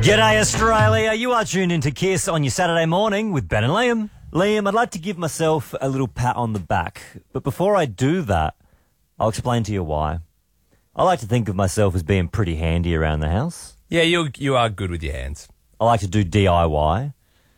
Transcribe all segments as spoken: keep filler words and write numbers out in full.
G'day, Australia. You are tuned into Kiss on your Saturday morning with Ben and Liam. Liam, I'd like to give myself a little pat on the back. But before I do that, I'll explain to you why. I like to think of myself as being pretty handy around the house. Yeah, you you are good with your hands. I like to do D I Y.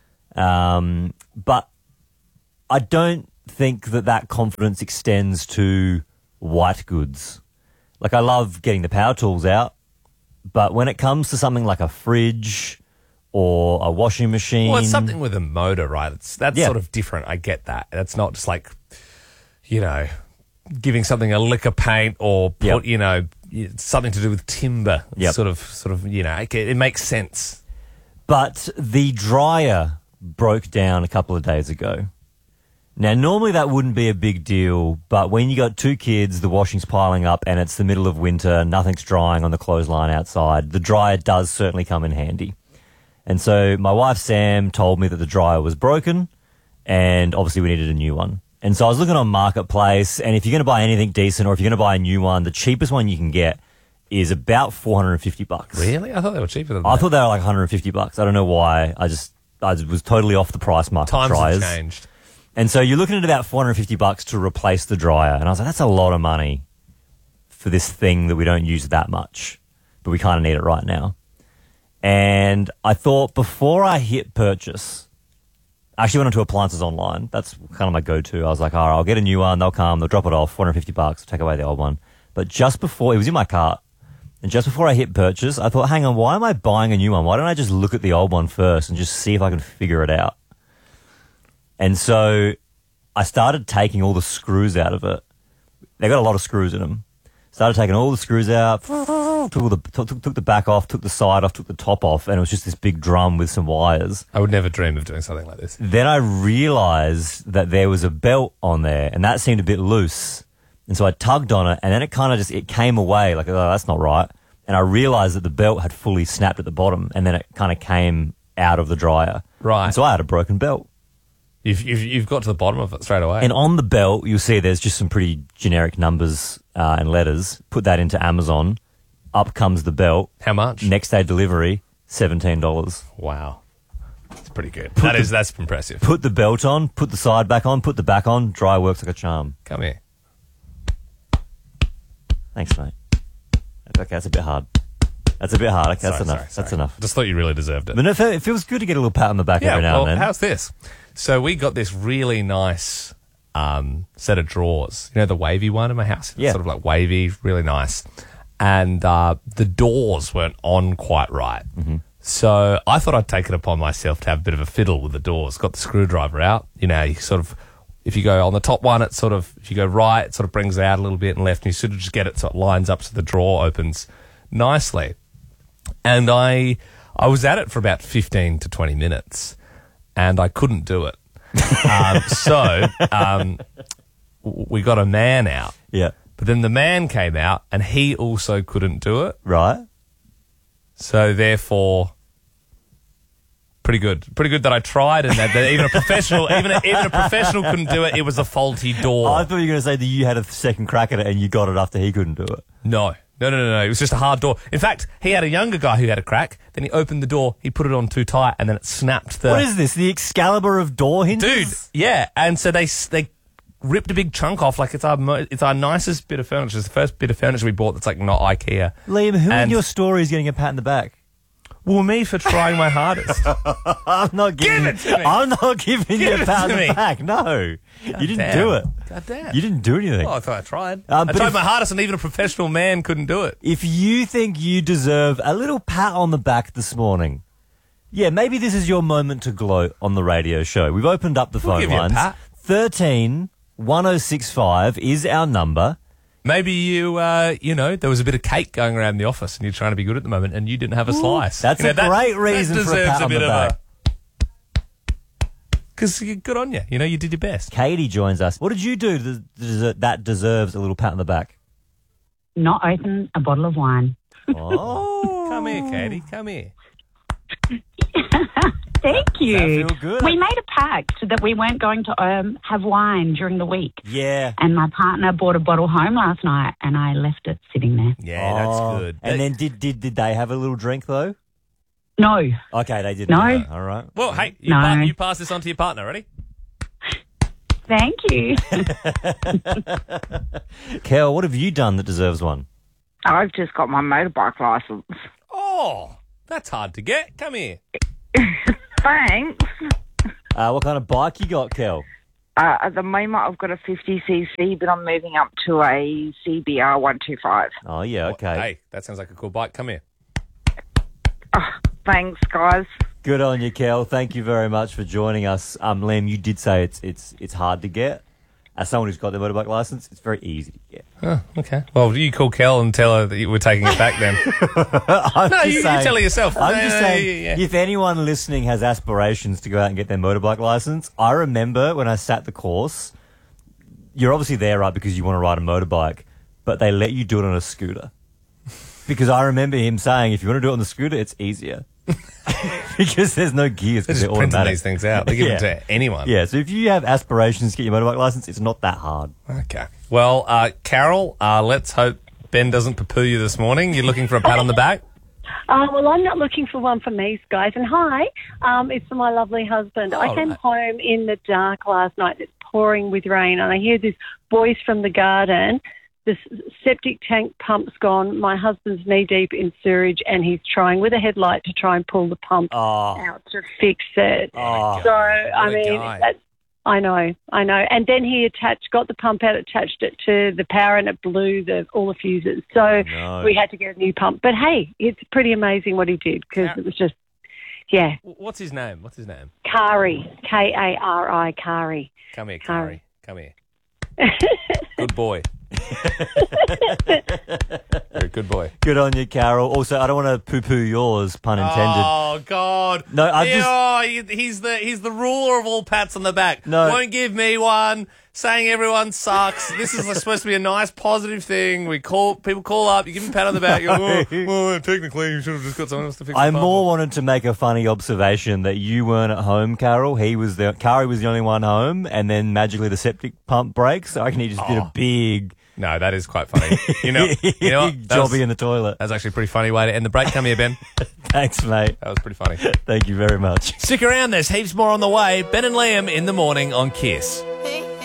Um, but I don't think that that confidence extends to white goods. Like, I love getting the power tools out, but when it comes to something like a fridge or a washing machine... Well, it's something with a motor, right? It's That's Yeah. sort of different. I get that. That's not just like, you know, giving something a lick of paint or, put, Yep. you know, something to do with timber. It's Yep. Sort of, sort of, you know, it, it makes sense. But the dryer broke down a couple of days ago. Now, normally that wouldn't be a big deal, but when you got two kids, the washing's piling up and it's the middle of winter, nothing's drying on the clothesline outside, the dryer does certainly come in handy. And so my wife, Sam, told me that the dryer was broken and obviously we needed a new one. And so I was looking on Marketplace, and if you're going to buy anything decent or if you're going to buy a new one, the cheapest one you can get is about four hundred fifty bucks. Really? I thought they were cheaper than I that. thought they were like one hundred fifty bucks. I don't know why. I just, I was totally off the price mark. Times dryers. have changed. And so you're looking at about four hundred fifty bucks to replace the dryer. And I was like, that's a lot of money for this thing that we don't use that much, but we kind of need it right now. And I thought before I hit purchase, I actually went onto appliances online. That's kind of my go-to. I was like, all right, I'll get a new one. They'll come. They'll drop it off, four hundred fifty bucks, take away the old one. But just before, it was in my cart. And just before I hit purchase, I thought, hang on, why am I buying a new one? Why don't I just look at the old one first and just see if I can figure it out? And so I started taking all the screws out of it. They got a lot of screws in them. Started taking all the screws out, took, all the, took, took the back off, took the side off, took the top off, and it was just this big drum with some wires. I would never dream of doing something like this. Then I realized that there was a belt on there, and that seemed a bit loose. And so I tugged on it, and then it kind of just, it came away, like, oh, that's not right. And I realized that the belt had fully snapped at the bottom, and then it kind of came out of the dryer. Right. And so I had a broken belt. You've, you've, you've got to the bottom of it straight away. And on the belt, you'll see there's just some pretty generic numbers uh, and letters. Put that into Amazon. Up comes the belt. How much? Next day delivery, seventeen dollars. Wow. That's pretty good. That is, that's impressive. Put the belt on, put the side back on, put the back on. Dry works like a charm. Come here. Thanks, mate. Okay, that's a bit hard. That's a bit hard. Okay, that's Sorry, enough. sorry, That's sorry. enough. Just thought you really deserved it. But no, it feels good to get a little pat on the back Yeah, every now well, and then. how's this? So we got this really nice um, set of drawers. You know, the wavy one in my house? It's Yeah. Sort of like wavy, really nice. And uh, the doors weren't on quite right. Mm-hmm. So I thought I'd take it upon myself to have a bit of a fiddle with the doors. Got the screwdriver out. You know, you sort of, if you go on the top one, it sort of, if you go right, it sort of brings it out a little bit, and left, and you sort of just get it so it lines up so the drawer opens nicely. And I, I was at it for about fifteen to twenty minutes. And I couldn't do it. um, so um, w- we got a man out. Yeah. But then the man came out and he also couldn't do it. Right? So therefore, pretty good. Pretty good that I tried and that, that even a professional even a, even a professional couldn't do it. It was a faulty door. I thought you were going to say that you had a second crack at it and you got it after he couldn't do it. No. No, no, no, no. It was just a hard door. In fact, he had a younger guy who had a crack. Then he opened the door, he put it on too tight, and then it snapped the... What is this? The Excalibur of door hinges? Dude, yeah. And so they they ripped a big chunk off. Like, it's our mo- it's our nicest bit of furniture. It's the first bit of furniture we bought that's like not IKEA. Liam, who in And- your story is getting a pat in the back? Well, me for trying my hardest. I'm not giving Give it to me. I'm not giving Give you a it pat to on the me. back. No. you didn't damn. do it. God damn. You didn't do anything. Oh, I thought I tried. Um, I but tried if- my hardest, and even a professional man couldn't do it. If you think you deserve a little pat on the back this morning, yeah, maybe this is your moment to gloat on the radio show. We've opened up the We'll phone give you a lines. pat. thirteen one oh six five is our number. Maybe you, uh, you know, there was a bit of cake going around the office, and you're trying to be good at the moment, and you didn't have a slice. That's You know, a that- great reason that for a deserves pat on bit the of a- back. Because good on you. You know, you did your best. Katie joins us. What did you do to des- that deserves a little pat on the back? Not open a bottle of wine. Oh. Come here, Katie. Come here. Thank you. Does that feel good? We made a pact that we weren't going to um, have wine during the week. Yeah. And my partner bought a bottle home last night, and I left it sitting there. Yeah, Oh. that's good. And then did, did did they have a little drink though? No. Okay, they didn't. No. know. All right. Well, hey, you, No. pa- you pass this on to your partner. Ready? Thank you. Kel, what have you done that deserves one? I've just got my motorbike licence. Oh, that's hard to get. Come here. Thanks. Uh, what kind of bike you got, Kel? Uh, at the moment, I've got a fifty c c, but I'm moving up to a C B R one twenty-five. Oh, yeah, okay. Hey, that sounds like a cool bike. Come here. Oh, thanks, guys. Good on you, Kel. Thank you very much for joining us. Um, Liam, you did say it's it's it's hard to get. As someone who's got their motorbike license, it's very easy to get. Oh, okay. Well, you call Kel and tell her that you- we're taking it back then. I'm No, just you, you saying- tell her yourself. I'm No, just no, saying, yeah, yeah. if anyone listening has aspirations to go out and get their motorbike license, I remember when I sat the course, you're obviously there, right, because you want to ride a motorbike, but they let you do it on a scooter. Because I remember him saying, if you want to do it on the scooter, it's easier. Because there's no gears, They're because just they're printing automatic. these things out. They give Yeah. them to anyone. Yeah, so if you have aspirations to get your motorbike license, it's not that hard. Okay. Well, uh, Carol, uh, let's hope Ben doesn't poo-poo you this morning. You're looking for a pat on the back? Uh, well, I'm not looking for one for me, guys. And hi, um, it's for my lovely husband. Oh, I came right. home in the dark last night. It's pouring with rain, and I hear this voice from the garden. The s- septic tank pump's gone. My husband's knee deep in sewage, and he's trying with a headlight to try and pull the pump Oh, out to fix it. oh. So, I a mean, guy. that's, I know, I know. And then he attached, got the pump out, attached it to the power, and it blew the all the fuses. So No. we had to get a new pump. But hey, it's pretty amazing what he did, because Yeah. it was just, yeah, What's his name? What's his name? Kari, K A R I, Kari. Come here, Kari. Kari. Come here. Good boy. You're a good boy. Good on you, Carol. Also, I don't want to poo-poo yours, pun intended. Oh God! No, I just- Oh, he- he's the he's the ruler of all pats on the back. No. Won't give me one. Saying everyone sucks. This is supposed to be a nice, positive thing. We call people call up. You give them a pat on the back. You go, oh, well, technically, you should have just got someone else to fix. I the pump." more wanted to make a funny observation that you weren't at home, Carol. He was the Kari was the only one home, and then magically the septic pump breaks. So I reckon he just did Oh. a big, No, that is quite funny. You know, you know what? big That was, jobby in the toilet. that was actually a pretty funny way to end the break. Come here, Ben. Thanks, mate. That was pretty funny. Thank you very much. Stick around. There's heaps more on the way. Ben and Liam in the morning on Kiss. Hey,